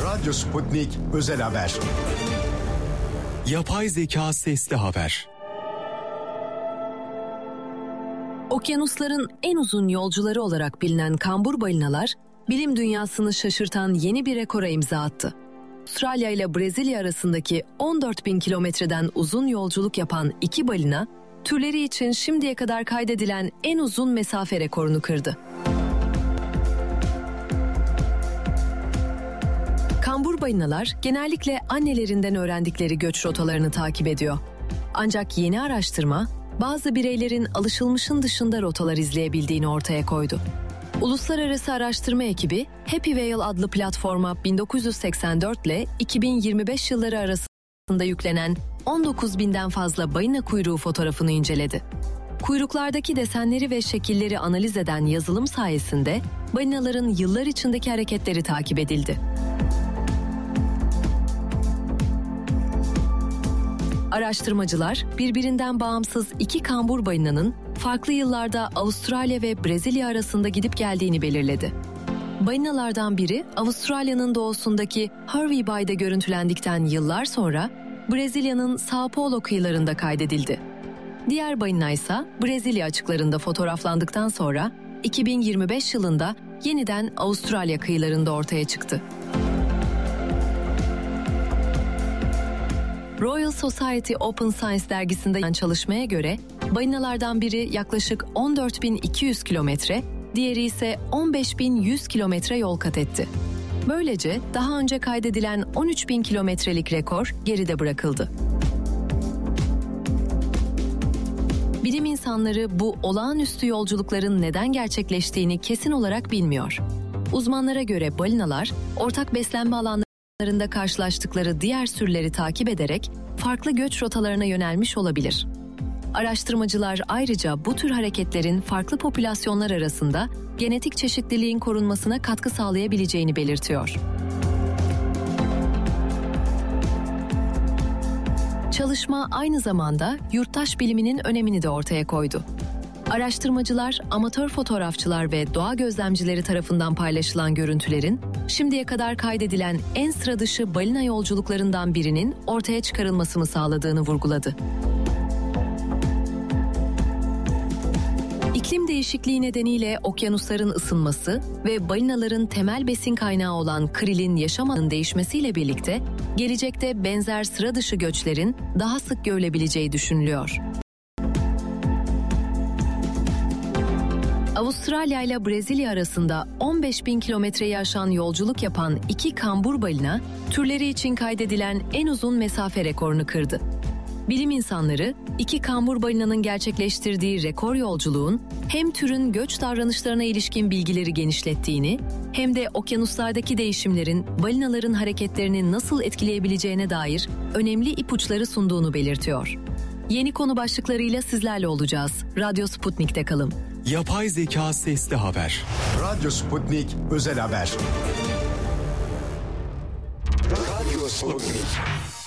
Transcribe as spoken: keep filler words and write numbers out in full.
Radyo Sputnik Özel Haber. Yapay zeka sesli haber. Okyanusların en uzun yolcuları olarak bilinen kambur balinalar, bilim dünyasını şaşırtan yeni bir rekora imza attı. Avustralya ile Brezilya arasındaki on dört bin kilometreden uzun yolculuk yapan iki balina, türleri için şimdiye kadar kaydedilen en uzun mesafe rekorunu kırdı. Kambur balinalar genellikle annelerinden öğrendikleri göç rotalarını takip ediyor. Ancak yeni araştırma, bazı bireylerin alışılmışın dışında rotalar izleyebildiğini ortaya koydu. Uluslararası araştırma ekibi, Happy Whale adlı platforma bin dokuz yüz seksen dört ile iki bin yirmi beş yılları arasında yüklenen on dokuz binden fazla balina kuyruğu fotoğrafını inceledi. Kuyruklardaki desenleri ve şekilleri analiz eden yazılım sayesinde balinaların yıllar içindeki hareketleri takip edildi. Araştırmacılar, birbirinden bağımsız iki kambur balinanın farklı yıllarda Avustralya ve Brezilya arasında gidip geldiğini belirledi. Balinalardan biri, Avustralya'nın doğusundaki Hervey Bay'da görüntülendikten yıllar sonra Brezilya'nın São Paulo kıyılarında kaydedildi. Diğer balina ise Brezilya açıklarında fotoğraflandıktan sonra iki bin yirmi beş yılında yeniden Avustralya kıyılarında ortaya çıktı. Royal Society Open Science dergisinde yayınlanan çalışmaya göre balinalardan biri yaklaşık on dört bin iki yüz kilometre, diğeri ise on beş bin yüz kilometre yol kat etti. Böylece daha önce kaydedilen on üç bin kilometrelik rekor geride bırakıldı. Bilim insanları bu olağanüstü yolculukların neden gerçekleştiğini kesin olarak bilmiyor. Uzmanlara göre balinalar, ortak beslenme alanlarında karşılaştıkları diğer sürüleri takip ederek farklı göç rotalarına yönelmiş olabilir. Araştırmacılar ayrıca bu tür hareketlerin farklı popülasyonlar arasında genetik çeşitliliğin korunmasına katkı sağlayabileceğini belirtiyor. Çalışma aynı zamanda yurttaş biliminin önemini de ortaya koydu. Araştırmacılar, amatör fotoğrafçılar ve doğa gözlemcileri tarafından paylaşılan görüntülerin, şimdiye kadar kaydedilen en sıradışı balina yolculuklarından birinin ortaya çıkarılmasını sağladığını vurguladı. İklim değişikliği nedeniyle okyanusların ısınması ve balinaların temel besin kaynağı olan krilin yaşam alanının değişmesiyle birlikte, gelecekte benzer sıra dışı göçlerin daha sık görülebileceği düşünülüyor. Avustralya ile Brezilya arasında on beş bin kilometreyi aşan yolculuk yapan iki kambur balina, türleri için kaydedilen en uzun mesafe rekorunu kırdı. Bilim insanları, iki kambur balinanın gerçekleştirdiği rekor yolculuğun hem türün göç davranışlarına ilişkin bilgileri genişlettiğini, hem de okyanuslardaki değişimlerin balinaların hareketlerini nasıl etkileyebileceğine dair önemli ipuçları sunduğunu belirtiyor. Yeni konu başlıklarıyla sizlerle olacağız. Radyo Sputnik'te kalın. Yapay zeka sesli haber. Radyo Sputnik Özel Haber. Radyo Sputnik.